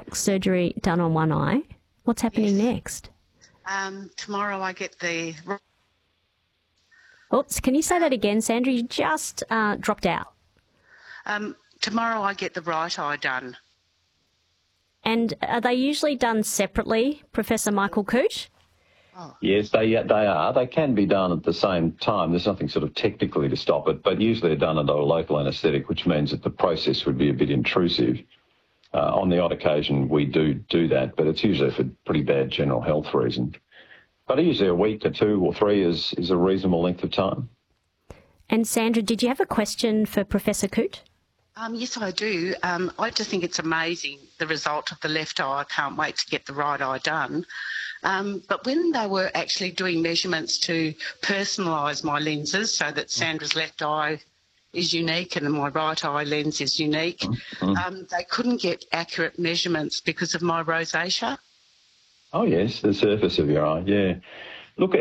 surgery done on one eye. What's happening next? Tomorrow I get the... Oops, can you say that again, Sandra? You just dropped out. Tomorrow I get the right eye done. And are they usually done separately, Professor Michael Coote? Yes, they are. They can be done at the same time. There's nothing sort of technically to stop it, but usually they're done under a local anaesthetic, which means that the process would be a bit intrusive. On the odd occasion, we do that, but it's usually for pretty bad general health reason. But usually a week or 2 or 3 is a reasonable length of time. And Sandra, did you have a question for Professor Coote? Yes, I do. I just think it's amazing, the result of the left eye. I can't wait to get the right eye done. But when they were actually doing measurements to personalise my lenses so that Sandra's left eye is unique and my right eye lens is unique, they couldn't get accurate measurements because of my rosacea. Oh, yes, the surface of your eye, yeah. Look,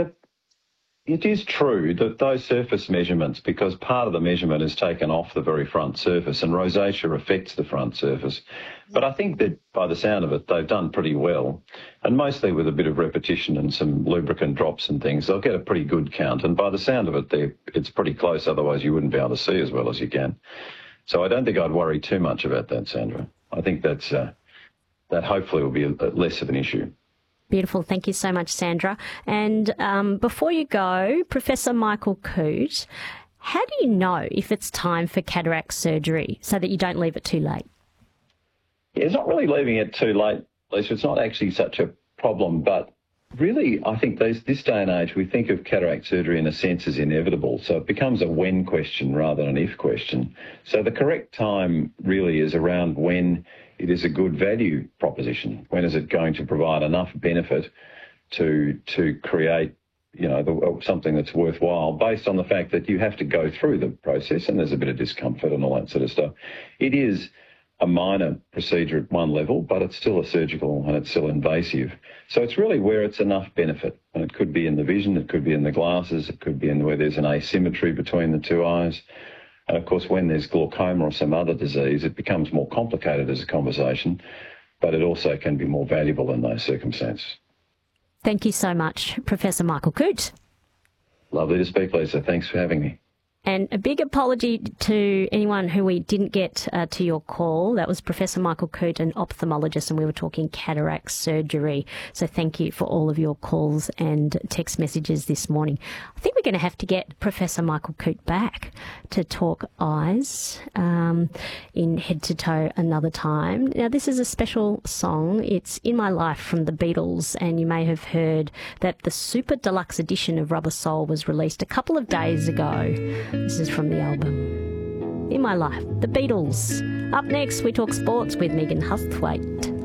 it is true that those surface measurements, because part of the measurement is taken off the very front surface, and rosacea affects the front surface. But I think that by the sound of it, they've done pretty well. And mostly with a bit of repetition and some lubricant drops and things, they'll get a pretty good count. And by the sound of it, it's pretty close, otherwise you wouldn't be able to see as well as you can. So I don't think I'd worry too much about that, Sandra. I think that hopefully will be less of an issue. Beautiful. Thank you so much, Sandra. And before you go, Professor Michael Coote, how do you know if it's time for cataract surgery so that you don't leave it too late? Yeah, it's not really leaving it too late, Lisa. It's not actually such a problem, but really I think this day and age we think of cataract surgery in a sense as inevitable, so it becomes a when question rather than an if question. So the correct time really is around when it is a good value proposition. When is it going to provide enough benefit to create, something that's worthwhile based on the fact that you have to go through the process and there's a bit of discomfort and all that sort of stuff. It is a minor procedure at one level, but it's still a surgical and it's still invasive. So it's really where it's enough benefit. And it could be in the vision, it could be in the glasses, it could be in where there's an asymmetry between the two eyes. And, of course, when there's glaucoma or some other disease, it becomes more complicated as a conversation, but it also can be more valuable in those circumstances. Thank you so much, Professor Michael Coote. Lovely to speak, Lisa. Thanks for having me. And a big apology to anyone who we didn't get to your call. That was Professor Michael Coote, an ophthalmologist, and we were talking cataract surgery. So thank you for all of your calls and text messages this morning. I think we're going to have to get Professor Michael Coote back to talk eyes in Head to Toe another time. Now, this is a special song. It's In My Life from the Beatles, and you may have heard that the super deluxe edition of Rubber Soul was released a couple of days ago. This is from the album In My Life, the Beatles. Up next, we talk sports with Megan Hustwaite.